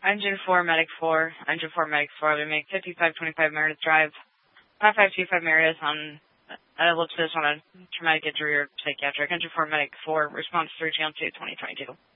Engine 4, Medic 4. Engine 4, Medic 4. We make 5525 Meredith Drive. 5525 Meredith on ellipsis on a traumatic injury or psychiatric. Engine 4, Medic 4. Response 3 Channel 2, 2022.